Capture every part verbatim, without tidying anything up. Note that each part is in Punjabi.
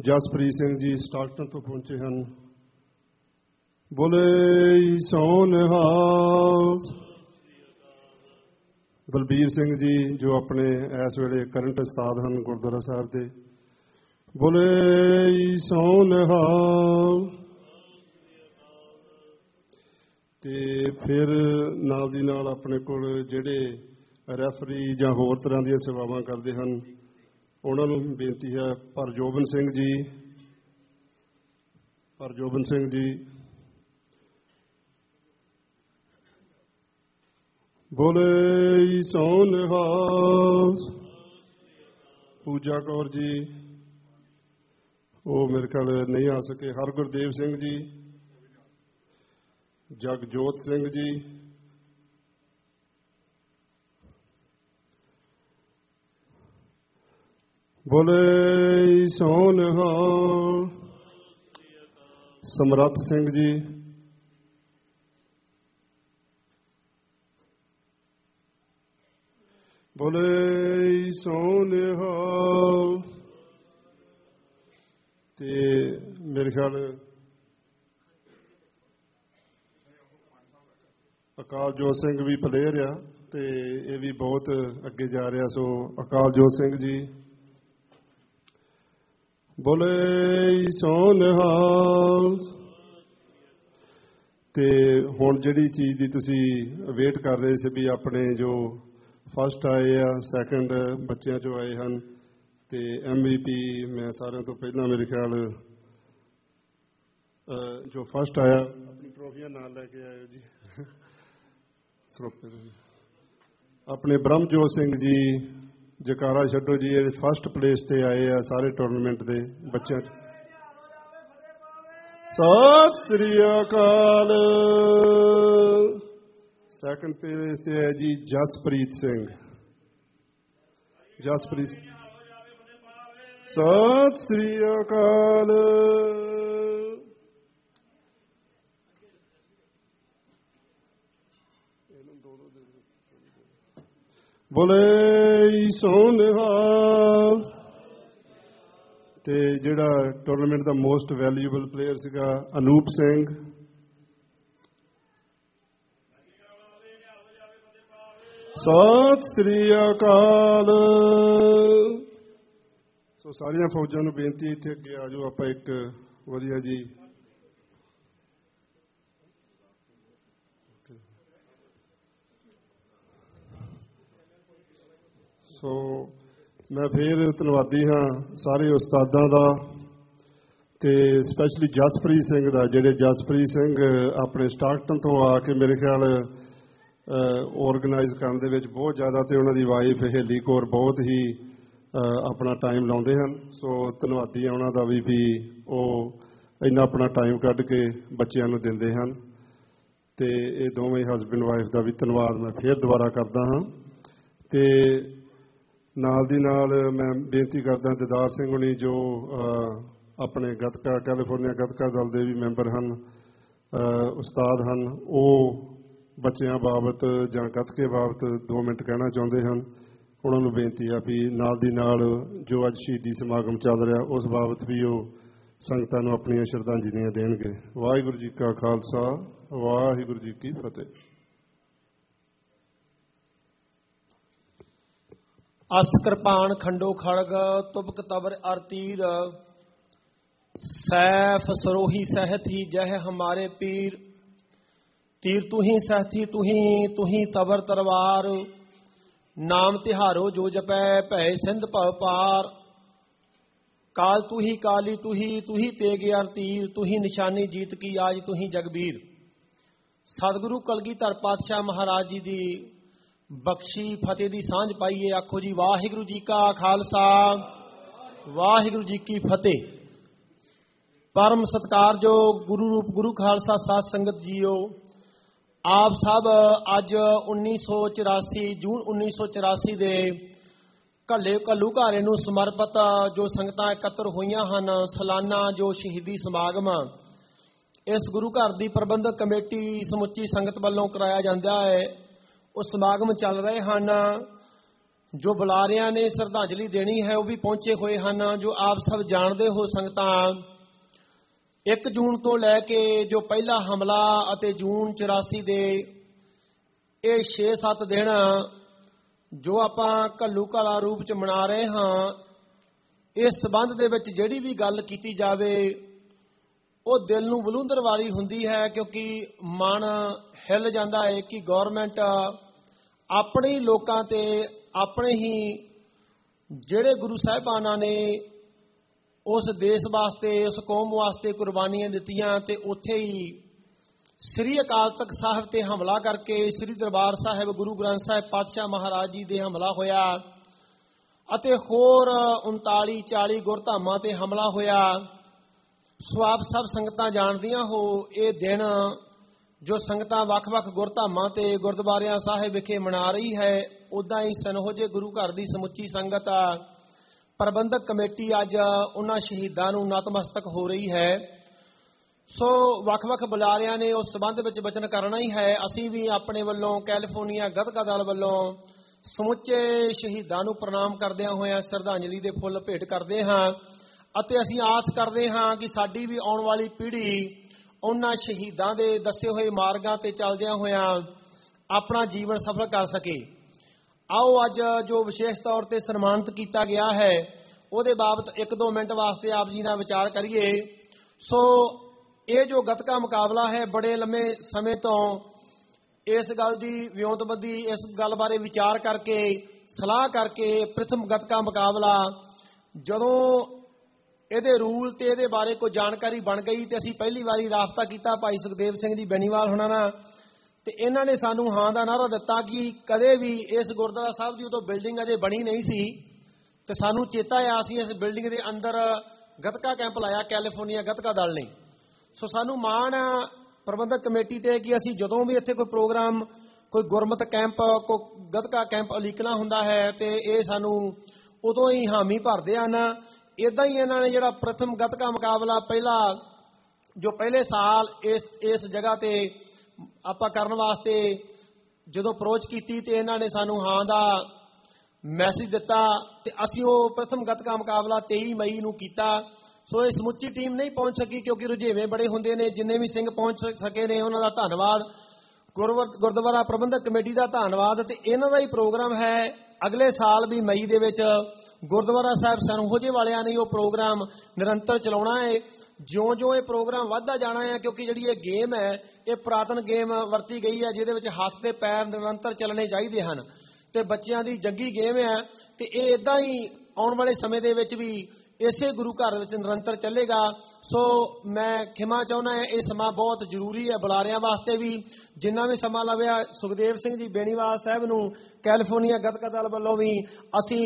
ਜਸਪ੍ਰੀਤ ਸਿੰਘ ਜੀ ਸਟਾਕਟਨ ਤੋਂ ਪਹੁੰਚੇ ਹਨ। ਬੋਲੇ ਸੋ ਨਿਹਾਲ। ਬਲਬੀਰ ਸਿੰਘ ਜੀ ਜੋ ਆਪਣੇ ਇਸ ਵੇਲੇ ਕਰੰਟ ਉਸਤਾਦ ਹਨ ਗੁਰਦੁਆਰਾ ਸਾਹਿਬ ਦੇ। ਬੋਲੇ ਸੋ ਨਿਹਾਲ। ਤੇ ਫਿਰ ਨਾਲ ਦੀ ਨਾਲ ਆਪਣੇ ਕੋਲ ਜਿਹੜੇ ਰੈਫਰੀ ਜਾਂ ਹੋਰ ਤਰ੍ਹਾਂ ਦੀਆਂ ਸੇਵਾਵਾਂ ਕਰਦੇ ਹਨ ਉਹਨਾਂ ਨੂੰ ਬੇਨਤੀ ਹੈ। ਹਰਜੋਬਨ ਸਿੰਘ ਜੀ, ਹਰਜੋਬਨ ਸਿੰਘ ਜੀ। ਬੋਲੇ ਸੋ ਨਿਹਾਲ। ਪੂਜਾ ਕੌਰ ਜੀ ਉਹ ਮੇਰੇ ਖਿਆਲ ਨਹੀਂ ਆ ਸਕੇ। ਹਰਗੁਰਦੇਵ ਸਿੰਘ ਜੀ, ਜਗਜੋਤ ਸਿੰਘ ਜੀ, ਬੋਲੇ ਸੋ ਨਿਹਾਲ। ਸਮਰੱਥ ਸਿੰਘ ਜੀ, ਬੋਲੇ ਸੋ ਨਿਹਾਲ। ਤੇ ਮੇਰੇ ਖਿਆਲ ਅਕਾਲਜੋਤ ਸਿੰਘ ਵੀ ਪਲੇਅਰ ਆ ਤੇ ਇਹ ਵੀ ਬਹੁਤ ਅੱਗੇ ਜਾ ਰਿਹਾ। ਸੋ ਅਕਾਲਜੋਤ ਸਿੰਘ ਜੀ, ਬੋਲੇ ਸੋ ਨਿਹਾਲ। ਤੇ ਹੁਣ ਜਿਹੜੀ ਚੀਜ਼ ਦੀ ਤੁਸੀਂ ਵੇਟ ਕਰ ਰਹੇ ਸੀ ਵੀ ਆਪਣੇ ਜੋ ਫਸਟ ਆਏ ਆ, ਸੈਕਿੰਡ ਬੱਚਿਆਂ 'ਚੋਂ ਆਏ ਹਨ ਤੇ ਐਮ ਵੀ ਪੀ ਮੈਂ ਸਾਰਿਆਂ ਤੋਂ ਪਹਿਲਾਂ ਮੇਰੇ ਖਿਆਲ ਜੋ ਫਸਟ ਆਇਆ ਆਪਣੀ ਟਰੋਫੀਆਂ ਨਾਲ ਲੈ ਕੇ ਆਇਓ ਜੀ। ਆਪਣੇ ਬ੍ਰਹਮਜੋਤ ਸਿੰਘ ਜੀ ਜਕਾਰਾ ਛੱਡੋ ਜੀ, ਇਹ ਫਸਟ ਪਲੇਸ ਤੇ ਆਏ ਆ ਸਾਰੇ ਟੂਰਨਾਮੈਂਟ ਦੇ ਬੱਚਿਆਂ 'ਚ। ਸਤਿ ਸ੍ਰੀ ਅਕਾਲ। ਸੈਕਿੰਡ ਪਲੇਸ ਤੇ ਹੈ ਜੀ ਜਸਪ੍ਰੀਤ ਸਿੰਘ। ਜਸਪ੍ਰੀਤ, ਸਤਿ ਸ੍ਰੀ ਅਕਾਲ। ਬੋਲੇ ਸੋ ਨਿਹਾਲ। ਤੇ ਜਿਹੜਾ ਟੂਰਨਾਮੈਂਟ ਦਾ ਮੋਸਟ ਵੈਲਿਊਬਲ ਪਲੇਅਰ ਸੀਗਾ ਅਨੂਪ ਸਿੰਘ। ਸਤਿ ਸ੍ਰੀ ਅਕਾਲ। ਸੋ ਸਾਰੀਆਂ ਫੌਜਾਂ ਨੂੰ ਬੇਨਤੀ ਇੱਥੇ ਅੱਗੇ ਆ ਜਾਓ, ਆਪਾਂ ਇੱਕ ਵਧੀਆ ਜੀ ਸੋ ਮੈਂ ਫਿਰ ਧੰਨਵਾਦੀ ਹਾਂ ਸਾਰੇ ਉਸਤਾਦਾਂ ਦਾ ਤੇ ਸਪੈਸ਼ਲੀ ਜਸਪ੍ਰੀਤ ਸਿੰਘ ਦਾ, ਜਿਹੜੇ ਜਸਪ੍ਰੀਤ ਸਿੰਘ ਆਪਣੇ ਸਟਾਕਟਨ ਤੋਂ ਆ ਕੇ ਮੇਰੇ ਖਿਆਲ ਔਰਗਨਾਈਜ਼ ਕਰਨ ਦੇ ਵਿੱਚ ਬਹੁਤ ਜ਼ਿਆਦਾ, ਤੇ ਉਹਨਾਂ ਦੀ ਵਾਈਫ ਹੇਲੀ ਕੌਰ ਬਹੁਤ ਹੀ ਆਪਣਾ ਟਾਈਮ ਲਾਉਂਦੇ ਹਨ। ਸੋ ਧੰਨਵਾਦੀ ਹਾਂ ਉਹਨਾਂ ਦਾ ਵੀ ਵੀ ਉਹ ਇੰਨਾ ਆਪਣਾ ਟਾਈਮ ਕੱਢ ਕੇ ਬੱਚਿਆਂ ਨੂੰ ਦਿੰਦੇ ਹਨ। ਤੇ ਇਹ ਦੋਵੇਂ ਹਸਬੈਂਡ ਵਾਈਫ ਦਾ ਵੀ ਧੰਨਵਾਦ ਮੈਂ ਫਿਰ ਦੁਬਾਰਾ ਕਰਦਾ ਹਾਂ। ਤੇ ਨਾਲ ਦੀ ਨਾਲ ਮੈਂ ਬੇਨਤੀ ਕਰਦਾ ਦਿਦਾਰ ਸਿੰਘ ਹੁਣੀ ਜੋ ਆਪਣੇ ਗੱਤਕਾ ਕੈਲੀਫੋਰਨੀਆ ਗੱਤਕਾ ਦਲ ਦੇ ਵੀ ਮੈਂਬਰ ਹਨ, ਉਸਤਾਦ ਹਨ, ਉਹ ਬੱਚਿਆਂ ਬਾਬਤ ਜਾਂ ਗੱਤਕੇ ਬਾਬਤ ਦੋ ਮਿੰਟ ਕਹਿਣਾ ਚਾਹੁੰਦੇ ਹਨ। ਉਹਨਾਂ ਨੂੰ ਬੇਨਤੀ ਆ ਵੀ ਨਾਲ ਦੀ ਨਾਲ ਜੋ ਅੱਜ ਸ਼ਹੀਦੀ ਸਮਾਗਮ ਚੱਲ ਰਿਹਾ ਉਸ ਬਾਬਤ ਵੀ ਉਹ ਸੰਗਤਾਂ ਨੂੰ ਆਪਣੀਆਂ ਸ਼ਰਧਾਂਜਲੀਆਂ ਦੇਣਗੇ। ਵਾਹਿਗੁਰੂ ਜੀ ਕਾ ਖਾਲਸਾ, ਵਾਹਿਗੁਰੂ ਜੀ ਕੀ ਫਤਿਹ। ਅਸ ਕਿਰਪਾਨ ਖੰਡੋ ਖੜਗ ਤੁਬਕ ਤਬਰ ਅਰ ਤੀਰ ਸੈਫ ਸਰੋਹੀ ਸਹਿਥੀ ਜਹ ਹਮਾਰੇ ਪੀਰ। ਤੀਰ ਤੁਹੀਂ ਸਹਿਥੀ ਤੁਹੀਂ ਤੁਹੀਂ ਤਬਰ ਤਲਵਾਰ ਨਾਮ ਤਿਹਾਰੋ ਜੋ ਜਪੈ ਭੈ ਸਿੰਧ ਭਵ ਪਾਰ। ਕਾਲ ਤੁਹੀ ਕਾਲੀ ਤੁਹੀ ਤੁਹੀ ਤੇਗ ਅਰ ਤੀਰ ਤੁਹੀ ਨਿਸ਼ਾਨੀ ਜੀਤ ਕੀ ਆਜ ਤੁਹੀ ਜਗਬੀਰ। ਸਤਿਗੁਰੂ ਕਲਗੀਧਰ ਪਾਤਸ਼ਾਹ ਮਹਾਰਾਜ ਜੀ ਦੀ ਬਖਸ਼ੀ ਫਤਿਹ ਦੀ ਸਾਂਝ ਪਾਈਏ। ਆਖੋ ਜੀ ਵਾਹਿਗੁਰੂ ਜੀ ਕਾ ਖਾਲਸਾ, ਵਾਹਿਗੁਰੂ ਜੀ ਕੀ ਫਤਿਹ। ਪਰਮ ਸਤਿਕਾਰਯੋਗ ਗੁਰੂ ਰੂਪ ਗੁਰੂ ਖਾਲਸਾ ਸਾਧ ਸੰਗਤ ਜੀਓ, ਆਪ ਸਭ ਅੱਜ ਉੱਨੀ ਸੌ ਚੁਰਾਸੀ ਜੂਨ ਉੱਨੀ ਸੌ ਚੁਰਾਸੀ ਦੇ ਘੱਲੇ ਘੱਲੂ ਘਾਰੇ ਨੂੰ ਸਮਰਪਿਤ ਜੋ ਸੰਗਤਾਂ ਇਕੱਤਰ ਹੋਈਆਂ ਹਨ, ਸਾਲਾਨਾ ਜੋ ਸ਼ਹੀਦੀ ਸਮਾਗਮ ਇਸ ਗੁਰੂ ਘਰ ਦੀ ਪ੍ਰਬੰਧਕ ਕਮੇਟੀ ਸਮੁੱਚੀ ਸੰਗਤ ਵੱਲੋਂ ਕਰਾਇਆ ਜਾਂਦਾ ਹੈ, ਉਹ ਸਮਾਗਮ ਚੱਲ ਰਹੇ ਹਨ। ਜੋ ਬੁਲਾਰਿਆਂ ਨੇ ਸ਼ਰਧਾਂਜਲੀ ਦੇਣੀ ਹੈ ਉਹ ਵੀ ਪਹੁੰਚੇ ਹੋਏ ਹਨ। ਜੋ ਆਪ ਸਭ ਜਾਣਦੇ ਹੋ ਸੰਗਤਾਂ, ਇੱਕ ਜੂਨ ਤੋਂ ਲੈ ਕੇ ਜੋ ਪਹਿਲਾ ਹਮਲਾ ਅਤੇ ਜੂਨ ਚੁਰਾਸੀ ਦੇ ਇਹ ਛੇ ਸੱਤ ਦਿਨ ਜੋ ਆਪਾਂ ਘੱਲੂ ਘਾਲਾ ਰੂਪ ਚ ਮਨਾ ਰਹੇ ਹਾਂ, ਇਸ ਸਬੰਧ ਦੇ ਵਿੱਚ ਜਿਹੜੀ ਵੀ ਗੱਲ ਕੀਤੀ ਜਾਵੇ ਉਹ ਦਿਲ ਨੂੰ ਬਲੂੰਦਰ ਵਾਲੀ ਹੁੰਦੀ ਹੈ, ਕਿਉਂਕਿ ਮਨ ਹਿੱਲ ਜਾਂਦਾ ਹੈ ਕਿ ਗੌਰਮੈਂਟ ਆਪਣੇ ਲੋਕਾਂ ਤੇ ਆਪਣੇ ਹੀ ਜਿਹੜੇ ਗੁਰੂ ਸਾਹਿਬਾਨਾਂ ਨੇ ਉਸ ਦੇਸ਼ ਵਾਸਤੇ ਉਸ ਕੌਮ ਵਾਸਤੇ ਕੁਰਬਾਨੀਆਂ ਦਿੱਤੀਆਂ ਤੇ ਉੱਥੇ ਹੀ ਸ੍ਰੀ ਅਕਾਲ ਤਖਤ ਸਾਹਿਬ ਤੇ ਹਮਲਾ ਕਰਕੇ ਸ੍ਰੀ ਦਰਬਾਰ ਸਾਹਿਬ ਗੁਰੂ ਗ੍ਰੰਥ ਸਾਹਿਬ ਪਾਤਸ਼ਾਹ ਮਹਾਰਾਜ ਜੀ ਦੇ ਹਮਲਾ ਹੋਇਆ ਅਤੇ ਹੋਰ ਉਨਤਾਲੀ ਚਾਲੀ ਗੁਰਧਾਮਾਂ ਤੇ ਹਮਲਾ ਹੋਇਆ। ਸੋ ਆਪ ਸਭ ਸੰਗਤਾਂ ਜਾਣਦੀਆਂ ਹੋ ਇਹ ਦਿਨ ਜੋ ਸੰਗਤਾਂ ਵੱਖ-ਵੱਖ ਗੁਰਧਾਮਾਂ ਤੇ ਗੁਰਦੁਆਰਿਆਂ ਸਾਹਿਬ ਵਿਖੇ ਮਨਾ ਰਹੀ ਹੈ, ਉੱਦਾਂ ਹੀ ਸਨਹੋਜੇ ਗੁਰੂ ਘਰ ਦੀ ਸਮੁੱਚੀ ਸੰਗਤ ਪ੍ਰਬੰਧਕ ਕਮੇਟੀ ਅੱਜ ਉਹਨਾਂ ਸ਼ਹੀਦਾਂ ਨੂੰ ਨਤਮਸਤਕ ਹੋ ਰਹੀ ਹੈ। ਸੋ ਵੱਖ-ਵੱਖ ਬੁਲਾਰਿਆਂ ਨੇ ਉਸ ਸਬੰਧ ਵਿੱਚ ਬਚਨ ਕਰਨਾ ਹੀ ਹੈ। ਅਸੀਂ ਵੀ ਆਪਣੇ ਵੱਲੋਂ ਕੈਲੀਫੋਰਨੀਆ ਗੱਤਕਾ ਦਲ ਵੱਲੋਂ ਸਮੁੱਚੇ ਸ਼ਹੀਦਾਂ ਨੂੰ ਪ੍ਰਣਾਮ ਕਰਦਿਆਂ ਹੋਇਆਂ ਸ਼ਰਧਾਂਜਲੀ ਦੇ ਫੁੱਲ ਭੇਟ ਕਰਦੇ ਹਾਂ ਅਤੇ ਅਸੀਂ ਆਸ ਕਰਦੇ ਹਾਂ ਕਿ ਸਾਡੀ ਵੀ ਆਉਣ ਵਾਲੀ ਪੀੜ੍ਹੀ ਉਹਨਾਂ ਸ਼ਹੀਦਾਂ ਦੇ ਦੱਸੇ ਹੋਏ ਮਾਰਗਾਂ ਤੇ ਚੱਲਦਿਆਂ ਹੋਇਆਂ ਆਪਣਾ ਜੀਵਨ ਸਫਲ ਕਰ ਸਕੇ। ਆਓ ਅੱਜ ਜੋ ਵਿਸ਼ੇਸ਼ ਤੌਰ ਤੇ ਸਨਮਾਨਿਤ ਕੀਤਾ ਗਿਆ ਹੈ ਉਹਦੇ ਬਾਬਤ ਇੱਕ ਦੋ ਮਿੰਟ ਵਾਸਤੇ ਆਪ ਜੀ ਨਾਲ ਵਿਚਾਰ ਕਰੀਏ। ਸੋ ਇਹ ਜੋ ਗੱਤਕਾ ਮੁਕਾਬਲਾ ਹੈ, ਬੜੇ ਲੰਮੇ ਸਮੇਂ ਤੋਂ ਇਸ ਗੱਲ ਦੀ ਵਿਉਂਤਬੰਦੀ, ਇਸ ਗੱਲ ਬਾਰੇ ਵਿਚਾਰ ਕਰਕੇ ਸਲਾਹ ਕਰਕੇ ਪ੍ਰਥਮ ਗੱਤਕਾ ਮੁਕਾਬਲਾ ਜਦੋਂ ਇਹਦੇ ਰੂਲ ਤੇ ਇਹਦੇ ਬਾਰੇ ਕੋਈ ਜਾਣਕਾਰੀ ਬਣ ਗਈ ਤੇ ਅਸੀਂ ਪਹਿਲੀ ਵਾਰੀ ਰਾਬਤਾ ਕੀਤਾ ਭਾਈ ਸੁਖਦੇਵ ਸਿੰਘ ਜੀ ਬੈਣੀਵਾਲ ਹੁਣਾਂ ਨਾਲ, ਤੇ ਇਹਨਾਂ ਨੇ ਸਾਨੂੰ ਹਾਂ ਦਾ ਨਾਅਰਾ ਦਿੱਤਾ ਕਿ ਕਦੇ ਵੀ ਇਸ ਗੁਰਦੁਆਰਾ ਸਾਹਿਬ ਦੀ ਉਦੋਂ ਬਿਲਡਿੰਗ ਅਜੇ ਬਣੀ ਨਹੀਂ ਸੀ ਤੇ ਸਾਨੂੰ ਚੇਤਾ ਆ ਅਸੀਂ ਇਸ ਬਿਲਡਿੰਗ ਦੇ ਅੰਦਰ ਗੱਤਕਾ ਕੈਂਪ ਲਾਇਆ ਕੈਲੀਫੋਰਨੀਆ ਗੱਤਕਾ ਦਲ ਨੇ। ਸੋ ਸਾਨੂੰ ਮਾਣ ਪ੍ਰਬੰਧਕ ਕਮੇਟੀ ਤੇ ਕਿ ਅਸੀਂ ਜਦੋਂ ਵੀ ਇੱਥੇ ਕੋਈ ਪ੍ਰੋਗਰਾਮ, ਕੋਈ ਗੁਰਮਤਿ ਕੈਂਪ, ਕੋਈ ਗੱਤਕਾ ਕੈਂਪ ਉਲੀਕਣਾ ਹੁੰਦਾ ਹੈ ਤੇ ਇਹ ਸਾਨੂੰ ਉਦੋਂ ਹੀ ਹਾਮੀ ਭਰਦੇ ਹਨ। ਇੱਦਾਂ ਹੀ ਇਹਨਾਂ ਨੇ ਜਿਹੜਾ ਪ੍ਰਥਮ ਗੱਤਕਾ ਮੁਕਾਬਲਾ ਪਹਿਲਾ ਜੋ ਪਹਿਲੇ ਸਾਲ ਇਸ ਇਸ ਜਗ੍ਹਾ ਤੇ ਆਪਾਂ ਕਰਨ ਵਾਸਤੇ ਜਦੋਂ ਅਪਰੋਚ ਕੀਤੀ ਤੇ ਇਹਨਾਂ ਨੇ ਸਾਨੂੰ ਹਾਂ ਦਾ ਮੈਸੇਜ ਦਿੱਤਾ ਤੇ ਅਸੀਂ ਉਹ ਪ੍ਰਥਮ ਗੱਤਕਾ ਮੁਕਾਬਲਾ ਤੇਈ ਮਈ ਨੂੰ ਕੀਤਾ। ਸੋ ਇਹ ਸਮੁੱਚੀ ਟੀਮ ਨਹੀਂ ਪਹੁੰਚ ਸਕੀ ਕਿਉਂਕਿ ਰੁਝੇਵੇਂ ਬੜੇ ਹੁੰਦੇ ਨੇ। ਜਿੰਨੇ ਵੀ ਸਿੰਘ ਪਹੁੰਚ ਸਕੇ ਨੇ ਉਹਨਾਂ ਦਾ ਧੰਨਵਾਦ, ਗੁਰਦੁਆਰਾ ਪ੍ਰਬੰਧਕ ਕਮੇਟੀ ਦਾ ਧੰਨਵਾਦ। ਤੇ ਇਹਨਾਂ ਦਾ ਹੀ ਪ੍ਰੋਗਰਾਮ ਹੈ ਅਗਲੇ ਸਾਲ ਵੀ ਮਈ ਦੇ ਵਿੱਚ ਗੁਰਦੁਆਰਾ ਸਾਹਿਬ ਸਨਹੋਜੇ ਵਾਲਿਆਂ ਨੇ ਉਹ ਪ੍ਰੋਗਰਾਮ ਨਿਰੰਤਰ ਚਲਾਉਣਾ ਹੈ। ਜਿਉਂ-ਜਿਉਂ ਇਹ ਪ੍ਰੋਗਰਾਮ ਵੱਧਦਾ ਜਾਣਾ ਹੈ, ਕਿਉਂਕਿ ਜਿਹੜੀ ਇਹ ਗੇਮ ਹੈ ਇਹ ਪੁਰਾਤਨ ਗੇਮ ਵਰਤੀ ਗਈ ਹੈ ਜਿਹਦੇ ਵਿੱਚ ਹੱਥ ਤੇ ਪੈਰ ਨਿਰੰਤਰ ਚੱਲਣੇ ਚਾਹੀਦੇ ਹਨ ਤੇ ਬੱਚਿਆਂ ਦੀ ਜੰਗੀ ਗੇਮ ਹੈ ਤੇ ਇਹ ਇੱਦਾਂ ਹੀ ਆਉਣ ਵਾਲੇ ਸਮੇਂ ਦੇ ਵਿੱਚ ਵੀ ਇਸੇ ਗੁਰੂ ਘਰ ਵਿੱਚ ਨਿਰੰਤਰ ਚੱਲੇਗਾ। ਸੋ ਮੈਂ ਖਿਮਾ ਚਾਹੁੰਦਾ ਹਾਂ, ਇਹ ਸਮਾਂ ਬਹੁਤ ਜ਼ਰੂਰੀ ਹੈ ਬੁਲਾਰਿਆਂ ਵਾਸਤੇ ਵੀ। ਜਿੰਨਾ ਵੀ ਸਮਾਂ ਲਵਿਆ ਸੁਖਦੇਵ ਸਿੰਘ ਜੀ ਬੈਣੀਵਾਲ ਸਾਹਿਬ ਨੂੰ ਕੈਲੀਫੋਰਨੀਆ ਗੱਤਕਾ ਦਲ ਵੱਲੋਂ ਵੀ ਅਸੀਂ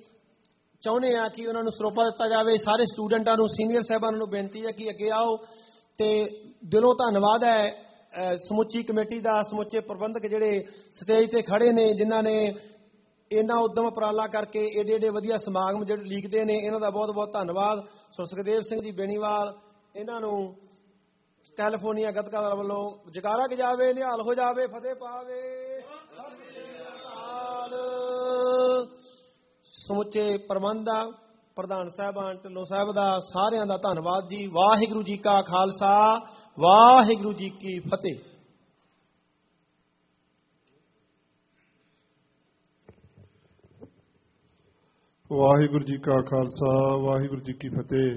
ਚਾਹੁੰਦੇ ਹਾਂ ਕਿ ਉਹਨਾਂ ਨੂੰ ਸਰੋਪਾ ਦਿੱਤਾ ਜਾਵੇ। ਸਾਰੇ ਸਟੂਡੈਂਟਾਂ ਨੂੰ, ਸੀਨੀਅਰ ਸਾਹਿਬਾਨਾਂ ਨੂੰ ਬੇਨਤੀ ਹੈ ਕਿ ਅੱਗੇ ਆਓ ਤੇ ਦਿਲੋਂ ਧੰਨਵਾਦ ਹੈ ਸਮੁੱਚੀ ਕਮੇਟੀ ਦਾ, ਸਮੁੱਚੇ ਪ੍ਰਬੰਧਕ ਜਿਹੜੇ ਸਟੇਜ ਤੇ ਖੜੇ ਨੇ ਜਿਨ੍ਹਾਂ ਨੇ ਇਹਨਾਂ ਉਦਮ ਉਪਰਾਲਾ ਕਰਕੇ ਏਡੇ ਏਡੇ ਵਧੀਆ ਸਮਾਗਮ ਜਿਹੜੇ ਲੀਕਦੇ ਨੇ, ਇਹਨਾਂ ਦਾ ਬਹੁਤ ਬਹੁਤ ਧੰਨਵਾਦ। ਸੋ ਸੁਖਦੇਵ ਸਿੰਘ ਜੀ ਬੈਣੀਵਾਲ ਇਹਨਾਂ ਨੂੰ ਕੈਲੀਫੋਰਨੀਆ ਗੱਤਕਾ ਦਲ ਵੱਲੋਂ ਜਕਾਰਾ ਗਜਾਵੇ, ਨਿਹਾਲ ਹੋ ਜਾਵੇ, ਫਤਿਹ ਪਾਵੇ। ਸਮੁੱਚੇ ਪ੍ਰਬੰਧ ਦਾ ਪ੍ਰਧਾਨ ਸਾਹਿਬਾਨ ਢਿੱਲੋਂ ਸਾਹਿਬ ਦਾ ਸਾਰਿਆਂ ਦਾ ਧੰਨਵਾਦ ਜੀ। ਵਾਹਿਗੁਰੂ ਜੀ ਕਾ ਖਾਲਸਾ, ਵਾਹਿਗੁਰੂ ਜੀ ਕੀ ਫਤਿਹ। ਵਾਹਿਗੁਰੂ ਜੀ ਕਾ ਖਾਲਸਾ, ਵਾਹਿਗੁਰੂ ਜੀ ਕੀ ਫਤਿਹ।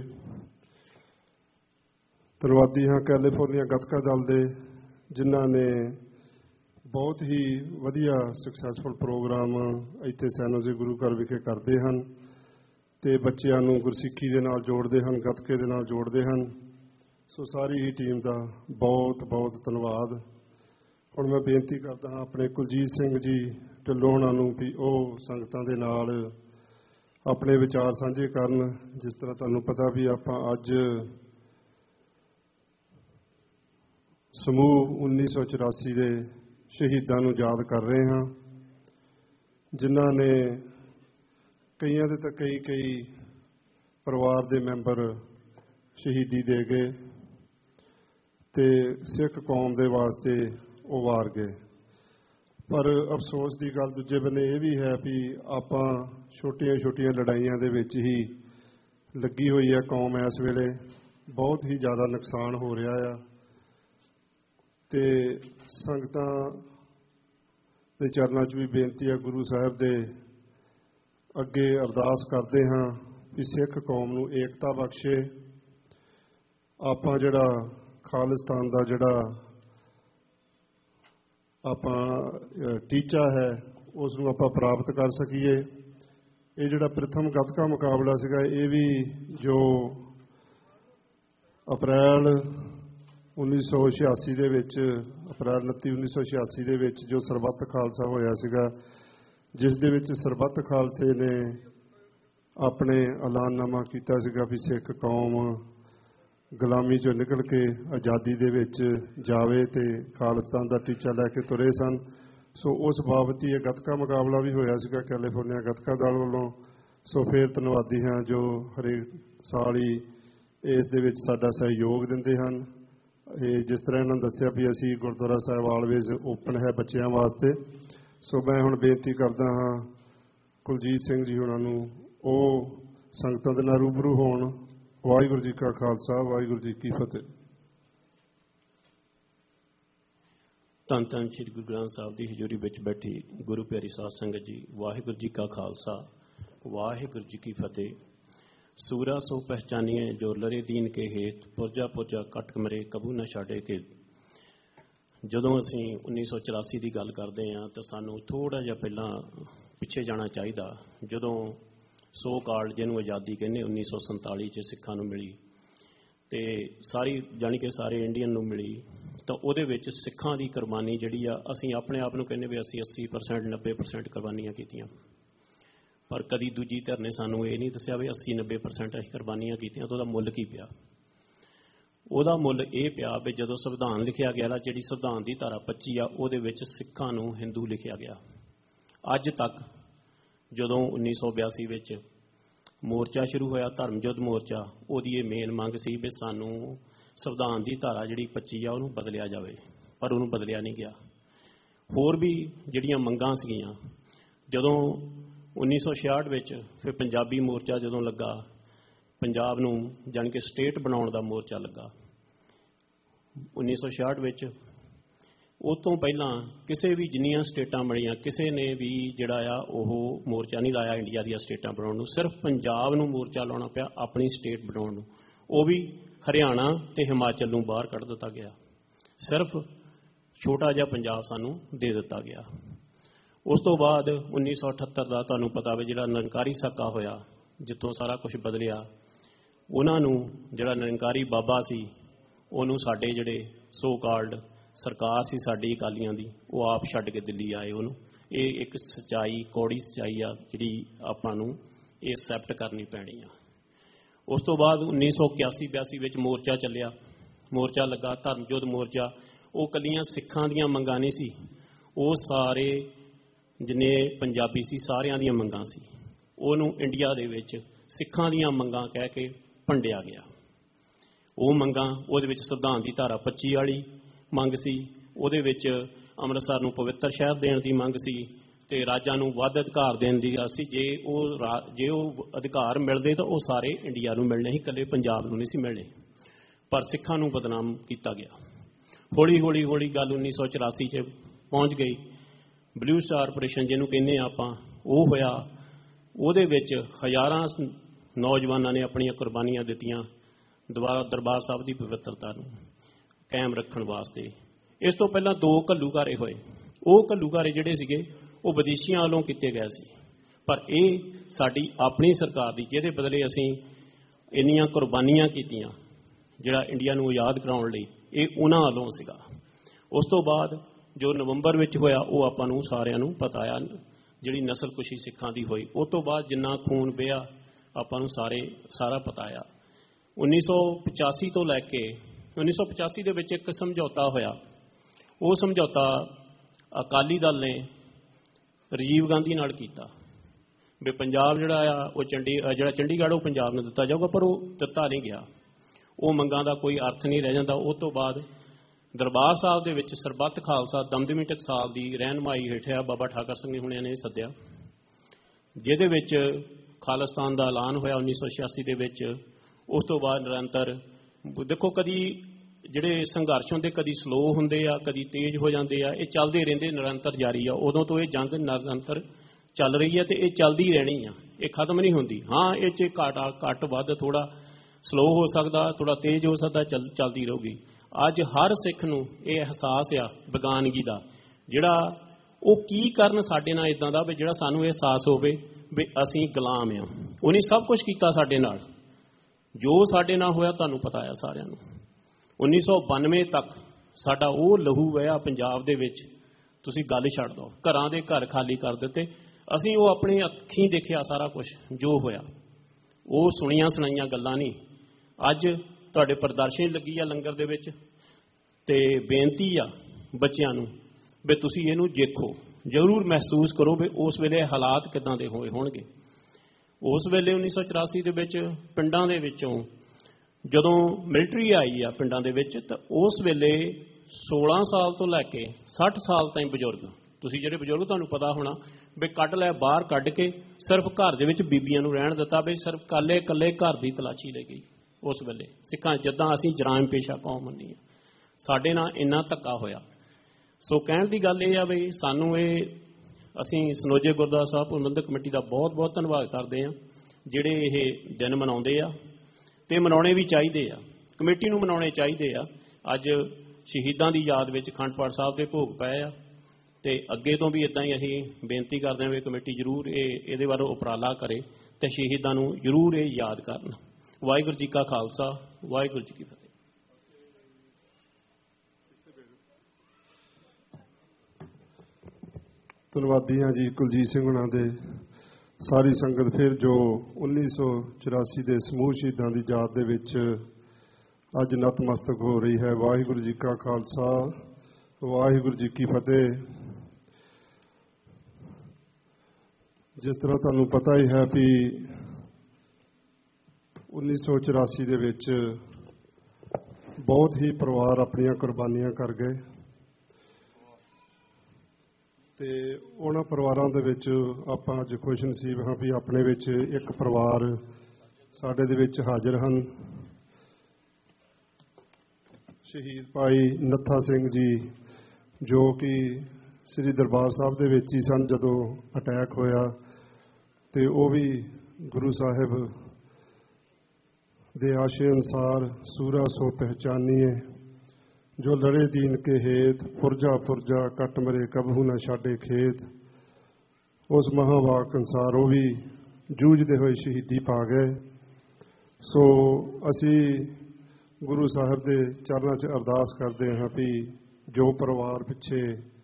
ਧੰਨਵਾਦੀ ਹਾਂ ਕੈਲੀਫੋਰਨੀਆ ਗੱਤਕਾ ਦਲ ਦੇ ਜਿਨ੍ਹਾਂ ਨੇ ਬਹੁਤ ਹੀ ਵਧੀਆ ਸਕਸੈਸਫੁਲ ਪ੍ਰੋਗਰਾਮ ਇੱਥੇ ਸੈਨੋਜ਼ੇ ਗੁਰੂ ਘਰ ਵਿਖੇ ਕਰਦੇ ਹਨ ਤੇ ਬੱਚਿਆਂ ਨੂੰ ਗੁਰਸਿੱਖੀ ਦੇ ਨਾਲ ਜੋੜਦੇ ਹਨ, ਗੱਤਕੇ ਦੇ ਨਾਲ ਜੋੜਦੇ ਹਨ। ਸੋ ਸਾਰੀ ਹੀ ਟੀਮ ਦਾ ਬਹੁਤ ਬਹੁਤ ਧੰਨਵਾਦ। ਹੁਣ ਮੈਂ ਬੇਨਤੀ ਕਰਦਾ ਹਾਂ ਆਪਣੇ ਕੁਲਜੀਤ ਸਿੰਘ ਜੀ ਢਿੱਲੋਂ ਹੋਣਾ ਨੂੰ ਵੀ ਉਹ ਸੰਗਤਾਂ ਦੇ ਨਾਲ ਆਪਣੇ ਵਿਚਾਰ ਸਾਂਝੇ ਕਰਨ। ਜਿਸ ਤਰ੍ਹਾਂ ਤੁਹਾਨੂੰ ਪਤਾ ਵੀ ਆਪਾਂ ਅੱਜ ਸਮੂਹ ਉੱਨੀ ਸੌ ਚੁਰਾਸੀ ਦੇ ਸ਼ਹੀਦਾਂ ਨੂੰ ਯਾਦ ਕਰ ਰਹੇ ਹਾਂ ਜਿਨ੍ਹਾਂ ਨੇ ਕਈਆਂ ਦੇ ਤਾਂ ਕਈ ਕਈ ਪਰਿਵਾਰ ਦੇ ਮੈਂਬਰ ਸ਼ਹੀਦੀ ਦੇ ਗਏ ਤੇ ਸਿੱਖ ਕੌਮ ਦੇ ਵਾਸਤੇ ਉਹ ਵਾਰ ਗਏ। ਪਰ ਅਫਸੋਸ ਦੀ ਗੱਲ ਦੂਜੇ ਬੰਨੇ ਇਹ ਵੀ ਹੈ ਵੀ ਆਪਾਂ ਛੋਟੀਆਂ ਛੋਟੀਆਂ ਲੜਾਈਆਂ ਦੇ ਵਿੱਚ ਹੀ ਲੱਗੀ ਹੋਈ ਹੈ ਕੌਮ ਇਸ ਵੇਲੇ। ਬਹੁਤ ਹੀ ਜ਼ਿਆਦਾ ਨੁਕਸਾਨ ਹੋ ਰਿਹਾ ਆ ਤੇ ਸੰਗਤਾਂ ਦੇ ਚਰਨਾਂ 'ਚ ਵੀ ਬੇਨਤੀ ਹੈ, ਗੁਰੂ ਸਾਹਿਬ ਦੇ ਅੱਗੇ ਅਰਦਾਸ ਕਰਦੇ ਹਾਂ ਵੀ ਸਿੱਖ ਕੌਮ ਨੂੰ ਏਕਤਾ ਬਖਸ਼ੇ। ਆਪਾਂ ਜਿਹੜਾ ਖਾਲਿਸਤਾਨ ਦਾ ਜਿਹੜਾ ਆਪਾਂ ਟੀਚਾ ਹੈ ਉਸ ਨੂੰ ਆਪਾਂ ਪ੍ਰਾਪਤ ਕਰ ਸਕੀਏ। ਇਹ ਜਿਹੜਾ ਪ੍ਰਥਮ ਗੱਤਕਾ ਮੁਕਾਬਲਾ ਸੀਗਾ ਇਹ ਵੀ ਜੋ ਅਪ੍ਰੈਲ ਉੱਨੀ ਸੌ ਛਿਆਸੀ ਦੇ ਵਿੱਚ ਅਪ੍ਰੈਲ ਉਨੱਤੀ ਉੱਨੀ ਸੌ ਛਿਆਸੀ ਦੇ ਵਿੱਚ ਜੋ ਸਰਬੱਤ ਖਾਲਸਾ ਹੋਇਆ ਸੀਗਾ, ਜਿਸ ਦੇ ਵਿੱਚ ਸਰਬੱਤ ਖਾਲਸੇ ਨੇ ਆਪਣੇ ਐਲਾਨਨਾਮਾ ਕੀਤਾ ਸੀਗਾ ਵੀ ਸਿੱਖ ਕੌਮ ਗੁਲਾਮੀ 'ਚੋਂ ਨਿਕਲ ਕੇ ਆਜ਼ਾਦੀ ਦੇ ਵਿੱਚ ਜਾਵੇ ਤੇ ਖਾਲਿਸਤਾਨ ਦਾ ਟੀਚਾ ਲੈ ਕੇ ਤੁਰੇ ਸਨ। ਸੋ ਉਸ ਬਾਬਤ ਹੀ ਇਹ ਗੱਤਕਾ ਮੁਕਾਬਲਾ ਵੀ ਹੋਇਆ ਸੀਗਾ ਕੈਲੀਫੋਰਨੀਆ ਗੱਤਕਾ ਦਲ ਵੱਲੋਂ। ਸੋ ਫਿਰ ਧੰਨਵਾਦੀ ਹਾਂ ਜੋ ਹਰੇਕ ਸਾਲ ਹੀ ਇਸ ਦੇ ਵਿੱਚ ਸਾਡਾ ਸਹਿਯੋਗ ਦਿੰਦੇ ਹਨ। ਇਹ ਜਿਸ ਤਰ੍ਹਾਂ ਇਹਨਾਂ ਨੇ ਦੱਸਿਆ ਵੀ ਅਸੀਂ ਗੁਰਦੁਆਰਾ ਸਾਹਿਬ ਆਲਵੇਜ਼ ਓਪਨ ਹੈ ਬੱਚਿਆਂ ਵਾਸਤੇ। ਸੋ ਮੈਂ ਹੁਣ ਬੇਨਤੀ ਕਰਦਾ ਹਾਂ ਕੁਲਜੀਤ ਸਿੰਘ ਜੀ ਉਹਨਾਂ ਨੂੰ ਉਹ ਸੰਗਤਾਂ ਦੇ ਨਾਲ ਰੂਬਰੂ ਹੋਣ। ਵਾਹਿਗੁਰੂ ਜੀ ਕਾ ਖਾਲਸਾ, ਵਾਹਿਗੁਰੂ ਜੀ ਕੀ ਫਤਿਹ। ਧੰਨ ਧੰਨ ਸ੍ਰੀ ਗੁਰੂ ਗ੍ਰੰਥ ਸਾਹਿਬ ਦੀ ਹਜ਼ੂਰੀ ਵਿੱਚ ਬੈਠੀ ਗੁਰੂ ਪਿਆਰੀ ਸਾਧ ਸੰਗਤ ਜੀ, ਵਾਹਿਗੁਰੂ ਜੀ ਕਾ ਖਾਲਸਾ, ਵਾਹਿਗੁਰੂ ਜੀ ਕੀ ਫਤਿਹ। ਸੂਰਾ ਸੋ ਪਹਿਚਾਨੀਏ ਜੋ ਲਰੇ ਦੀਨ ਕੇ ਹੇਤ, ਪੁਰਜਾ ਪੁਰਜਾ ਕੱਟ ਕਮਰੇ ਕਬੂ ਨਾ ਛਾੜੇ ਕੇ। ਜਦੋਂ ਅਸੀਂ ਉੱਨੀ ਸੌ ਚੁਰਾਸੀ ਦੀ ਗੱਲ ਕਰਦੇ ਹਾਂ ਤਾਂ ਸਾਨੂੰ ਥੋੜ੍ਹਾ ਜਿਹਾ ਪਹਿਲਾਂ ਪਿੱਛੇ ਜਾਣਾ ਚਾਹੀਦਾ। ਜਦੋਂ ਸੋ ਕਾਲਡ ਜਿਹਨੂੰ ਆਜ਼ਾਦੀ ਕਹਿੰਦੇ ਉੱਨੀ ਸੌ ਸੰਤਾਲੀ 'ਚ ਸਿੱਖਾਂ ਨੂੰ ਮਿਲੀ ਅਤੇ ਸਾਰੀ ਜਾਣੀ ਕਿ ਸਾਰੇ ਇੰਡੀਅਨ ਨੂੰ ਮਿਲੀ, ਤਾਂ ਉਹਦੇ ਵਿੱਚ ਸਿੱਖਾਂ ਦੀ ਕੁਰਬਾਨੀ ਜਿਹੜੀ ਆ, ਅਸੀਂ ਆਪਣੇ ਆਪ ਨੂੰ ਕਹਿੰਦੇ ਵੀ ਅਸੀਂ ਅੱਸੀ ਪਰਸੈਂਟ ਨੱਬੇ ਪਰਸੈਂਟ ਕੁਰਬਾਨੀਆਂ ਕੀਤੀਆਂ, ਪਰ ਕਦੀ ਦੂਜੀ ਧਿਰ ਨੇ ਸਾਨੂੰ ਇਹ ਨਹੀਂ ਦੱਸਿਆ ਵੀ ਅੱਸੀ ਨੱਬੇ ਪਰਸੈਂਟ ਅਸੀਂ ਕੁਰਬਾਨੀਆਂ ਕੀਤੀਆਂ ਤਾਂ ਉਹਦਾ ਮੁੱਲ ਕੀ ਪਿਆ। ਉਹਦਾ ਮੁੱਲ ਇਹ ਪਿਆ ਵੀ ਜਦੋਂ ਸੰਵਿਧਾਨ ਲਿਖਿਆ ਗਿਆ ਨਾ, ਜਿਹੜੀ ਸੰਵਿਧਾਨ ਦੀ ਧਾਰਾ ਪੱਚੀ ਆ ਉਹਦੇ ਵਿੱਚ ਸਿੱਖਾਂ ਨੂੰ ਹਿੰਦੂ ਲਿਖਿਆ ਗਿਆ। ਅੱਜ ਤੱਕ ਜਦੋਂ ਉੱਨੀ ਸੌ ਬਿਆਸੀ ਵਿੱਚ ਮੋਰਚਾ ਸ਼ੁਰੂ ਹੋਇਆ, ਧਰਮ ਯੁੱਧ ਮੋਰਚਾ, ਉਹਦੀ ਇਹ ਮੇਨ ਮੰਗ ਸੀ ਵੀ ਸਾਨੂੰ ਸੰਵਿਧਾਨ ਦੀ ਧਾਰਾ ਜਿਹੜੀ ਪੱਚੀ ਆ ਉਹਨੂੰ ਬਦਲਿਆ ਜਾਵੇ, ਪਰ ਉਹਨੂੰ ਬਦਲਿਆ ਨਹੀਂ ਗਿਆ। ਹੋਰ ਵੀ ਜਿਹੜੀਆਂ ਮੰਗਾਂ ਸੀਗੀਆਂ, ਜਦੋਂ ਉੱਨੀ ਸੌ ਛਿਆਹਠ ਵਿੱਚ ਫਿਰ ਪੰਜਾਬੀ ਮੋਰਚਾ ਜਦੋਂ ਲੱਗਾ, ਪੰਜਾਬ ਨੂੰ ਜਾਣੀ ਕਿ ਸਟੇਟ ਬਣਾਉਣ ਦਾ ਮੋਰਚਾ ਲੱਗਾ ਉੱਨੀ ਸੌ ਛਿਆਹਠ ਵਿੱਚ। ਉਹ ਤੋਂ ਪਹਿਲਾਂ ਕਿਸੇ ਵੀ ਜਿੰਨੀਆਂ ਸਟੇਟਾਂ ਬਣੀਆਂ ਕਿਸੇ ਨੇ ਵੀ ਜਿਹੜਾ ਆ ਉਹ ਮੋਰਚਾ ਨਹੀਂ ਲਾਇਆ ਇੰਡੀਆ ਦੀਆਂ ਸਟੇਟਾਂ ਬਣਾਉਣ ਨੂੰ। ਸਿਰਫ ਪੰਜਾਬ ਨੂੰ ਮੋਰਚਾ ਲਾਉਣਾ ਪਿਆ ਆਪਣੀ ਸਟੇਟ ਬਣਾਉਣ ਨੂੰ। ਉਹ ਵੀ ਹਰਿਆਣਾ ਅਤੇ ਹਿਮਾਚਲ ਨੂੰ ਬਾਹਰ ਕੱਢ ਦਿੱਤਾ ਗਿਆ, ਸਿਰਫ ਛੋਟਾ ਜਿਹਾ ਪੰਜਾਬ ਸਾਨੂੰ ਦੇ ਦਿੱਤਾ ਗਿਆ। ਉਸ ਤੋਂ ਬਾਅਦ ਉੱਨੀ ਸੌ ਅਠੱਤਰ ਦਾ ਤੁਹਾਨੂੰ ਪਤਾ ਵੀ ਜਿਹੜਾ ਨਿਰੰਕਾਰੀ ਸਾਕਾ ਹੋਇਆ, ਜਿੱਥੋਂ ਸਾਰਾ ਕੁਝ ਬਦਲਿਆ, ਉਹਨਾਂ ਨੂੰ ਜਿਹੜਾ ਨਿਰੰਕਾਰੀ ਬਾਬਾ ਸੀ ਉਹਨੂੰ ਸਾਡੇ ਜਿਹੜੇ ਸੋ ਕਾਲਡ ਸਰਕਾਰ ਸੀ ਸਾਡੀ ਅਕਾਲੀਆਂ ਦੀ, ਉਹ ਆਪ ਛੱਡ ਕੇ ਦਿੱਲੀ ਆਏ ਉਹਨੂੰ। ਇਹ ਇੱਕ ਸੱਚਾਈ, ਕੌੜੀ ਸੱਚਾਈ ਆ ਜਿਹੜੀ ਆਪਾਂ ਨੂੰ ਇਹ ਐਕਸੈਪਟ ਕਰਨੀ ਪੈਣੀ ਆ। ਉਸ ਤੋਂ ਬਾਅਦ ਉੱਨੀ ਸੌ ਇਕਿਆਸੀ ਬਿਆਸੀ ਵਿੱਚ ਮੋਰਚਾ ਚੱਲਿਆ, ਮੋਰਚਾ ਲੱਗਾ ਧਰਮ ਯੁੱਧ ਮੋਰਚਾ। ਉਹ ਇਕੱਲੀਆਂ ਸਿੱਖਾਂ ਦੀਆਂ ਮੰਗਾਂ ਨਹੀਂ ਸੀ, ਉਹ ਸਾਰੇ ਜਿੰਨੇ ਪੰਜਾਬੀ ਸੀ ਸਾਰਿਆਂ ਦੀਆਂ ਮੰਗਾਂ ਸੀ। ਉਹਨੂੰ ਇੰਡੀਆ ਦੇ ਵਿੱਚ ਸਿੱਖਾਂ ਦੀਆਂ ਮੰਗਾਂ ਕਹਿ ਕੇ ਭੰਡਿਆ ਗਿਆ। ਉਹ ਮੰਗਾਂ ਉਹਦੇ ਵਿੱਚ ਸੰਵਿਧਾਨ ਦੀ ਧਾਰਾ ਪੱਚੀ ਵਾਲੀ ਮੰਗ ਸੀ, ਉਹਦੇ ਵਿੱਚ ਅੰਮ੍ਰਿਤਸਰ ਨੂੰ ਪਵਿੱਤਰ ਸ਼ਹਿਰ ਦੇਣ ਦੀ ਮੰਗ ਸੀ ਅਤੇ ਰਾਜਾਂ ਨੂੰ ਵੱਧ ਅਧਿਕਾਰ ਦੇਣ ਦੀ ਸੀ। ਜੇ ਉਹ ਰਾ ਜੇ ਉਹ ਅਧਿਕਾਰ ਮਿਲਦੇ ਤਾਂ ਉਹ ਸਾਰੇ ਇੰਡੀਆ ਨੂੰ ਮਿਲਣੇ ਸੀ, ਇਕੱਲੇ ਪੰਜਾਬ ਨੂੰ ਨਹੀਂ ਸੀ ਮਿਲਣੇ। ਪਰ ਸਿੱਖਾਂ ਨੂੰ ਬਦਨਾਮ ਕੀਤਾ ਗਿਆ। ਹੌਲੀ ਹੌਲੀ ਹੌਲੀ ਗੱਲ ਉੱਨੀ ਸੌ ਚੁਰਾਸੀ 'ਚ ਪਹੁੰਚ ਗਈ। ਬਲੂ ਸਟਾਰ ਆਪਰੇਸ਼ਨ ਜਿਹਨੂੰ ਕਹਿੰਦੇ ਆਪਾਂ, ਉਹ ਹੋਇਆ। ਉਹਦੇ ਵਿੱਚ ਹਜ਼ਾਰਾਂ ਨੌਜਵਾਨਾਂ ਨੇ ਆਪਣੀਆਂ ਕੁਰਬਾਨੀਆਂ ਦਿੱਤੀਆਂ ਦੁਬਾਰਾ ਦਰਬਾਰ ਸਾਹਿਬ ਦੀ ਪਵਿੱਤਰਤਾ ਨੂੰ ਕਾਇਮ ਰੱਖਣ ਵਾਸਤੇ। ਇਸ ਤੋਂ ਪਹਿਲਾਂ ਦੋ ਘੱਲੂਘਾਰੇ ਹੋਏ। ਉਹ ਘੱਲੂਘਾਰੇ ਜਿਹੜੇ ਸੀਗੇ ਉਹ ਵਿਦੇਸ਼ੀਆਂ ਵੱਲੋਂ ਕੀਤੇ ਗਏ ਸੀ, ਪਰ ਇਹ ਸਾਡੀ ਆਪਣੀ ਸਰਕਾਰ ਦੀ, ਜਿਹਦੇ ਬਦਲੇ ਅਸੀਂ ਇੰਨੀਆਂ ਕੁਰਬਾਨੀਆਂ ਕੀਤੀਆਂ ਜਿਹੜਾ ਇੰਡੀਆ ਨੂੰ ਆਜ਼ਾਦ ਕਰਾਉਣ ਲਈ, ਇਹ ਉਹਨਾਂ ਵੱਲੋਂ ਸੀਗਾ। ਉਸ ਤੋਂ ਬਾਅਦ ਜੋ ਨਵੰਬਰ ਵਿੱਚ ਹੋਇਆ ਉਹ ਆਪਾਂ ਨੂੰ ਸਾਰਿਆਂ ਨੂੰ ਪਤਾ ਆ, ਜਿਹੜੀ ਨਸਲਕੁਸ਼ੀ ਸਿੱਖਾਂ ਦੀ ਹੋਈ। ਉਸ ਤੋਂ ਬਾਅਦ ਜਿੰਨਾ ਖੂਨ ਵਹਿਆ ਆਪਾਂ ਨੂੰ ਸਾਰੇ ਸਾਰਾ ਪਤਾ ਆ। ਉੱਨੀ ਸੌ ਪਚਾਸੀ ਤੋਂ ਲੈ ਕੇ ਉੱਨੀ ਸੌ ਪਚਾਸੀ ਦੇ ਵਿੱਚ ਇੱਕ ਸਮਝੌਤਾ ਹੋਇਆ। ਉਹ ਸਮਝੌਤਾ ਅਕਾਲੀ ਦਲ ਨੇ ਰਾਜੀਵ ਗਾਂਧੀ ਨਾਲ ਕੀਤਾ ਵੀ ਪੰਜਾਬ ਜਿਹੜਾ ਆ ਉਹ ਚੰਡੀ ਜਿਹੜਾ ਚੰਡੀਗੜ੍ਹ ਉਹ ਪੰਜਾਬ ਨੂੰ ਦਿੱਤਾ ਜਾਊਗਾ, ਪਰ ਉਹ ਦਿੱਤਾ ਨਹੀਂ ਗਿਆ। ਉਹ ਮੰਗਾਂ ਦਾ ਕੋਈ ਅਰਥ ਨਹੀਂ ਰਹਿ ਜਾਂਦਾ। ਉਸ ਤੋਂ ਬਾਅਦ ਦਰਬਾਰ ਸਾਹਿਬ ਦੇ ਵਿੱਚ ਸਰਬੱਤ ਖਾਲਸਾ ਦਮਦਮੀ ਟਕਸਾਲ ਦੀ ਰਹਿਨਮਾਈ ਹੇਠਿਆ ਬਾਬਾ ਠਾਕਰ ਸਿੰਘ ਹੁਣਿਆਂ ਨੇ ਸੱਦਿਆ, ਜਿਹਦੇ ਵਿੱਚ ਖਾਲਿਸਤਾਨ ਦਾ ਐਲਾਨ ਹੋਇਆ ਉੱਨੀ ਸੌ ਛਿਆਸੀ ਦੇ ਵਿੱਚ। ਉਸ ਤੋਂ ਬਾਅਦ ਨਿਰੰਤਰ ਦੇਖੋ ਕਦੀ ਜਿਹੜੇ ਸੰਘਰਸ਼ ਹੁੰਦੇ ਕਦੀ ਸਲੋ ਹੁੰਦੇ ਆ, ਕਦੀ ਤੇਜ਼ ਹੋ ਜਾਂਦੇ ਆ, ਇਹ ਚੱਲਦੇ ਰਹਿੰਦੇ, ਨਿਰੰਤਰ ਜਾਰੀ ਆ। ਉਦੋਂ ਤੋਂ ਇਹ ਜੰਗ ਨਿਰੰਤਰ ਚੱਲ ਰਹੀ ਹੈ ਤੇ ਇਹ ਚੱਲਦੀ ਰਹਿਣੀ ਆ, ਇਹ ਖਤਮ ਨਹੀਂ ਹੁੰਦੀ। ਹਾਂ, ਇਹ 'ਚ ਘਾਟਾ ਘੱਟ ਵੱਧ ਥੋੜ੍ਹਾ ਸਲੋ ਹੋ ਸਕਦਾ, ਥੋੜ੍ਹਾ ਤੇਜ਼ ਹੋ ਸਕਦਾ, ਚੱਲ ਚੱਲਦੀ ਰਹੂਗੀ। ਅੱਜ ਹਰ ਸਿੱਖ ਨੂੰ ਇਹ ਅਹਿਸਾਸ ਆ ਬੇਗਾਨਗੀ ਦਾ, ਜਿਹੜਾ ਉਹ ਕੀ ਕਰਨ ਸਾਡੇ ਨਾਲ ਇੱਦਾਂ ਦਾ ਵੀ ਜਿਹੜਾ ਸਾਨੂੰ ਇਹ ਅਹਿਸਾਸ ਹੋਵੇ ਵੀ ਅਸੀਂ ਗੁਲਾਮ ਆ। ਉਹਨੇ ਸਭ ਕੁਛ ਕੀਤਾ ਸਾਡੇ ਨਾਲ, ਜੋ ਸਾਡੇ ਨਾਲ ਹੋਇਆ ਤੁਹਾਨੂੰ ਪਤਾ ਆ ਸਾਰਿਆਂ ਨੂੰ। ਉੱਨੀ ਸੌ ਬਾਨਵੇਂ ਤੱਕ ਸਾਡਾ ਉਹ ਲਹੂ ਵਹਿਆ ਪੰਜਾਬ ਦੇ ਵਿੱਚ, ਤੁਸੀਂ ਗੱਲ ਛੱਡ ਦਿਓ, ਘਰਾਂ ਦੇ ਘਰ ਖਾਲੀ ਕਰ ਦਿੱਤੇ। ਅਸੀਂ ਉਹ ਆਪਣੇ ਅੱਖੀਂ ਦੇਖਿਆ ਸਾਰਾ ਕੁਛ ਜੋ ਹੋਇਆ, ਉਹ ਸੁਣੀਆਂ ਸੁਣਾਈਆਂ ਗੱਲਾਂ ਨਹੀਂ। ਅੱਜ ਤੁਹਾਡੇ ਪ੍ਰਦਰਸ਼ਨੀ ਲੱਗੀ ਆ ਲੰਗਰ ਦੇ ਵਿੱਚ, ਤੇ ਬੇਨਤੀ ਆ ਬੱਚਿਆਂ ਨੂੰ ਵੀ ਤੁਸੀਂ ਇਹਨੂੰ ਦੇਖੋ, ਜ਼ਰੂਰ ਮਹਿਸੂਸ ਕਰੋ ਵੀ ਉਸ ਵੇਲੇ ਹਾਲਾਤ ਕਿੱਦਾਂ ਦੇ ਹੋਏ ਹੋਣਗੇ। ਉਸ ਵੇਲੇ ਉੱਨੀ ਸੌ ਚੁਰਾਸੀ ਦੇ ਵਿੱਚ ਪਿੰਡਾਂ ਦੇ ਵਿੱਚੋਂ ਜਦੋਂ ਮਿਲਟਰੀ ਆਈ ਆ ਪਿੰਡਾਂ ਦੇ ਵਿੱਚ, ਤਾਂ ਉਸ ਵੇਲੇ ਸੋਲਾਂ ਸਾਲ ਤੋਂ ਲੈ ਕੇ ਸੱਠ ਸਾਲ ਤਾਈਂ ਬਜ਼ੁਰਗ, ਤੁਸੀਂ ਜਿਹੜੇ ਬਜ਼ੁਰਗ ਤੁਹਾਨੂੰ ਪਤਾ ਹੋਣਾ ਵੀ ਕੱਢ ਲੈ, ਬਾਹਰ ਕੱਢ ਕੇ ਸਿਰਫ ਘਰ ਦੇ ਵਿੱਚ ਬੀਬੀਆਂ ਨੂੰ ਰਹਿਣ ਦਿੱਤਾ, ਵੀ ਸਿਰਫ ਇਕੱਲੇ ਇਕੱਲੇ ਘਰ ਦੀ ਤਲਾਸ਼ੀ ਲਈ ਗਈ। ਉਸ ਵੇਲੇ ਸਿੱਖਾਂ ਜਿੱਦਾਂ ਅਸੀਂ ਜਰਾਇਮ ਪੇਸ਼ਾ ਕੌਮ ਮੰਨੀ ਆ, ਸਾਡੇ ਨਾਲ ਇੰਨਾ ਧੱਕਾ ਹੋਇਆ। ਸੋ ਕਹਿਣ ਦੀ ਗੱਲ ਇਹ ਆ ਵੀ ਸਾਨੂੰ ਇਹ, ਅਸੀਂ ਸਨੋਜੇ ਗੁਰਦੁਆਰਾ ਸਾਹਿਬ ਪ੍ਰਬੰਧਕ ਕਮੇਟੀ ਦਾ ਬਹੁਤ ਬਹੁਤ ਧੰਨਵਾਦ ਕਰਦੇ ਹਾਂ, ਜਿਹੜੇ ਇਹ ਦਿਨ ਮਨਾਉਂਦੇ ਆ, ਤੇ ਮਨਾਉਣੇ ਵੀ ਚਾਹੀਦੇ ਆ, ਕਮੇਟੀ ਨੂੰ ਮਨਾਉਣੇ ਚਾਹੀਦੇ ਆ। ਅੱਜ ਸ਼ਹੀਦਾਂ ਦੀ ਯਾਦ ਵਿੱਚ ਅਖੰਡ ਪਾਠ ਸਾਹਿਬ ਦੇ ਭੋਗ ਪਏ ਆ, ਤੇ ਅੱਗੇ ਤੋਂ ਵੀ ਇੱਦਾਂ ਹੀ ਅਸੀਂ ਬੇਨਤੀ ਕਰਦੇ ਹਾਂ ਵੀ ਕਮੇਟੀ ਜ਼ਰੂਰ ਇਹ ਇਹਦੇ ਬਾਰੇ ਉਪਰਾਲਾ ਕਰੇ ਤੇ ਸ਼ਹੀਦਾਂ ਨੂੰ ਜ਼ਰੂਰ ਇਹ ਯਾਦ ਕਰਨ। ਵਾਹਿਗੁਰੂ ਜੀ ਕਾ ਖਾਲਸਾ, ਵਾਹਿਗੁਰੂ ਜੀ ਕੀ ਫਤਿਹ। ਧੰਨਵਾਦੀ ਹਾਂ ਜੀ ਕੁਲਜੀਤ ਸਿੰਘ ਹੁਣਾਂ ਦੇ। ਸਾਰੀ ਸੰਗਤ ਫਿਰ ਜੋ ਉੱਨੀ ਸੌ ਚੁਰਾਸੀ ਦੇ ਸਮੂਹ ਸ਼ਹੀਦਾਂ ਦੀ ਯਾਦ ਦੇ ਵਿੱਚ ਅੱਜ ਨਤਮਸਤਕ ਹੋ ਰਹੀ ਹੈ। ਵਾਹਿਗੁਰੂ ਜੀ ਕਾ ਖਾਲਸਾ, ਵਾਹਿਗੁਰੂ ਜੀ ਕੀ ਫਤਿਹ। ਜਿਸ ਤਰ੍ਹਾਂ ਤੁਹਾਨੂੰ ਪਤਾ ਹੀ ਹੈ ਵੀ ਉੱਨੀ ਸੌ ਚੁਰਾਸੀ ਦੇ ਵਿੱਚ ਬਹੁਤ ਹੀ ਪਰਿਵਾਰ ਆਪਣੀਆਂ ਕੁਰਬਾਨੀਆਂ ਕਰ ਗਏ, ਤੇ ਉਹਨਾਂ ਪਰਿਵਾਰਾਂ ਦੇ ਵਿੱਚ ਆਪਾਂ ਅੱਜ ਖੁਸ਼ ਨਸੀਬ ਹਾਂ ਵੀ ਆਪਣੇ ਵਿੱਚ ਇੱਕ ਪਰਿਵਾਰ ਸਾਡੇ ਦੇ ਵਿੱਚ ਹਾਜ਼ਰ ਹਨ। ਸ਼ਹੀਦ ਭਾਈ ਨੱਥਾ ਸਿੰਘ ਜੀ, ਜੋ ਕਿ ਸ੍ਰੀ ਦਰਬਾਰ ਸਾਹਿਬ ਦੇ ਵਿੱਚ ਹੀ ਸਨ ਜਦੋਂ ਅਟੈਕ ਹੋਇਆ, ਤੇ ਉਹ ਵੀ ਗੁਰੂ ਸਾਹਿਬ ਦੇ ਆਸ਼ੇ ਅਨੁਸਾਰ ਸੂਰਾ ਸੋ ਪਹਿਚਾਨੀਏ, ਜੋ ਲੜੇ ਦੀਨ ਕੇ ਹੇਤ, ਫੁਰਜਾ ਫੁਰਜਾ ਕੱਟ ਮਰੇ ਕਬਹੂ ਨਾ ਛਾਡੇ ਖੇਤ। ਉਸ ਮਹਾਵਾਕ ਅਨੁਸਾਰ ਉਹ ਵੀ ਜੂਝਦੇ ਹੋਏ ਸ਼ਹੀਦੀ ਪਾ ਗਏ। ਸੋ ਅਸੀਂ ਗੁਰੂ ਸਾਹਿਬ ਦੇ ਚਰਨਾਂ 'ਚ ਅਰਦਾਸ ਕਰਦੇ ਹਾਂ ਵੀ ਜੋ ਪਰਿਵਾਰ ਪਿੱਛੇ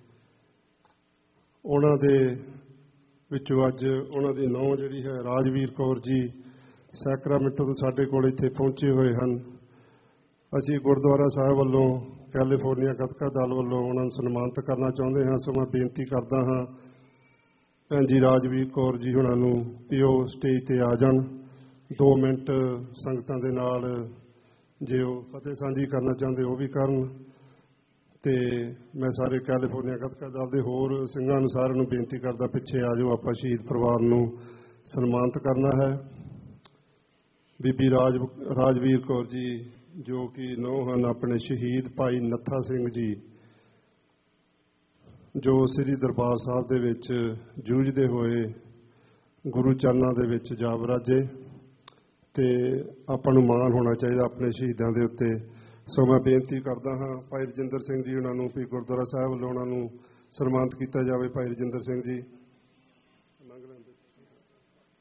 ਉਹਨਾਂ ਦੇ ਵਿੱਚੋਂ ਅੱਜ ਉਹਨਾਂ ਦੀ ਨੂੰਹ ਜਿਹੜੀ ਹੈ ਰਾਜਵੀਰ ਕੌਰ ਜੀ ਸੈਕਰਾਮੈਂਟੋ ਤੋਂ ਸਾਡੇ ਕੋਲ ਇੱਥੇ ਪਹੁੰਚੇ ਹੋਏ ਹਨ, ਅਸੀਂ ਗੁਰਦੁਆਰਾ ਸਾਹਿਬ ਵੱਲੋਂ ਕੈਲੀਫੋਰਨੀਆ ਗੱਤਕਾ ਦਲ ਵੱਲੋਂ ਉਹਨਾਂ ਨੂੰ ਸਨਮਾਨਿਤ ਕਰਨਾ ਚਾਹੁੰਦੇ ਹਾਂ। ਸੋ ਮੈਂ ਬੇਨਤੀ ਕਰਦਾ ਹਾਂ ਭੈਣ ਜੀ ਰਾਜਵੀਰ ਕੌਰ ਜੀ ਹੁਣਾਂ ਨੂੰ ਵੀ ਉਹ ਸਟੇਜ 'ਤੇ ਆ ਜਾਣ, ਦੋ ਮਿੰਟ ਸੰਗਤਾਂ ਦੇ ਨਾਲ ਜੇ ਉਹ ਫਤਿਹ ਸਾਂਝੀ ਕਰਨਾ ਚਾਹੁੰਦੇ ਉਹ ਵੀ ਕਰਨ। ਤੇ ਮੈਂ ਸਾਰੇ ਕੈਲੀਫੋਰਨੀਆ ਗੱਤਕਾ ਦਲ ਦੇ ਹੋਰ ਸਿੰਘਾਂ ਨੂੰ ਸਾਰਿਆਂ ਨੂੰ ਬੇਨਤੀ ਕਰਦਾ ਪਿੱਛੇ ਆ ਜਾਓ, ਆਪਾਂ ਸ਼ਹੀਦ ਪਰਿਵਾਰ ਨੂੰ ਸਨਮਾਨਿਤ ਕਰਨਾ ਹੈ। ਬੀਬੀ ਰਾਜ ਰਾਜਵੀਰ ਕੌਰ ਜੀ ਜੋ ਕਿ ਨੂੰਹ ਹਨ ਆਪਣੇ ਸ਼ਹੀਦ ਭਾਈ ਨੱਥਾ ਸਿੰਘ ਜੀ, ਜੋ ਸ੍ਰੀ ਦਰਬਾਰ ਸਾਹਿਬ ਦੇ ਵਿੱਚ ਜੂਝਦੇ ਹੋਏ ਗੁਰੂ ਚਰਨਾਂ ਦੇ ਵਿੱਚ ਜਾ ਵਿਰਾਜੇ, ਤੇ ਆਪਾਂ ਨੂੰ ਮਾਣ ਹੋਣਾ ਚਾਹੀਦਾ ਆਪਣੇ ਸ਼ਹੀਦਾਂ ਦੇ ਉੱਤੇ। ਸੋ ਮੈਂ ਬੇਨਤੀ ਕਰਦਾ ਹਾਂ ਭਾਈ ਰਜਿੰਦਰ ਸਿੰਘ ਜੀ ਉਹਨਾਂ ਨੂੰ ਵੀ ਗੁਰਦੁਆਰਾ ਸਾਹਿਬ ਵੱਲੋਂ ਉਹਨਾਂ ਨੂੰ ਸਨਮਾਨਿਤ ਕੀਤਾ ਜਾਵੇ। ਭਾਈ ਰਜਿੰਦਰ ਸਿੰਘ ਜੀ।